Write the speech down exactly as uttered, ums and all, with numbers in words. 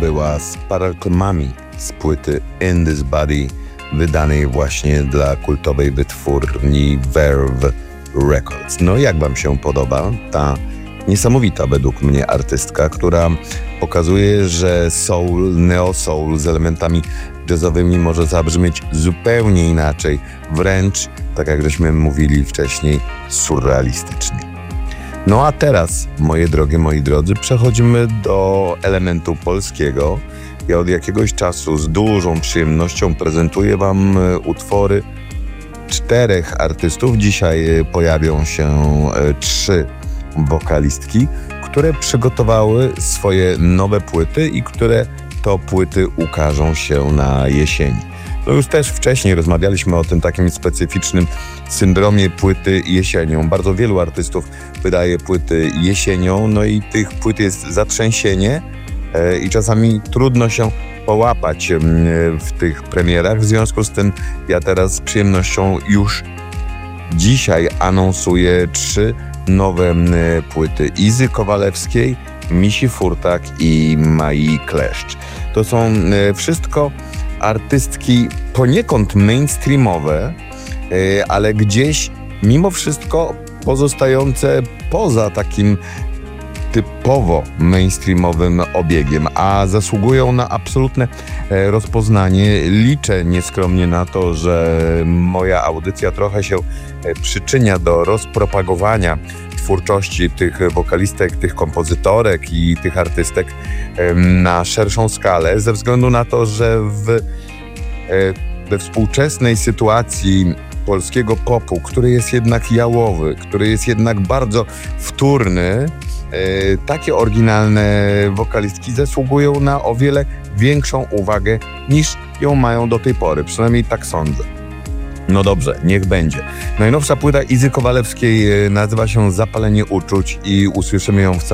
była z paralkmami z płyty In This Body, wydanej właśnie dla kultowej wytwórni Verve Records. No jak wam się podoba ta niesamowita według mnie artystka, która pokazuje, że soul, neo-soul z elementami jazzowymi może zabrzmieć zupełnie inaczej, wręcz, tak jak żeśmy mówili wcześniej, surrealistycznie. No a teraz, moje drogie, moi drodzy, przechodzimy do elementu polskiego. Ja od jakiegoś czasu z dużą przyjemnością prezentuję wam utwory czterech artystów. Dzisiaj pojawią się trzy wokalistki, które przygotowały swoje nowe płyty i które to płyty ukażą się na jesieni. No już też wcześniej rozmawialiśmy o tym takim specyficznym syndromie płyty jesienią. Bardzo wielu artystów wydaje płyty jesienią, no i tych płyt jest zatrzęsienie e, i czasami trudno się połapać e, w tych premierach. W związku z tym ja teraz z przyjemnością już dzisiaj anonsuję trzy nowe e, płyty Izy Kowalewskiej, Misi Furtak i Mai Kleszcz. To są e, wszystko artystki poniekąd mainstreamowe, ale gdzieś mimo wszystko pozostające poza takim typowo mainstreamowym obiegiem, a zasługują na absolutne rozpoznanie. Liczę nieskromnie na to, że moja audycja trochę się przyczynia do rozpropagowania twórczości tych wokalistek, tych kompozytorek i tych artystek na szerszą skalę, ze względu na to, że w, we współczesnej sytuacji polskiego popu, który jest jednak jałowy, który jest jednak bardzo wtórny, takie oryginalne wokalistki zasługują na o wiele większą uwagę niż ją mają do tej pory, przynajmniej tak sądzę. No dobrze, niech będzie. Najnowsza płyta Izy Kowalewskiej nazywa się Zapalenie uczuć i usłyszymy ją w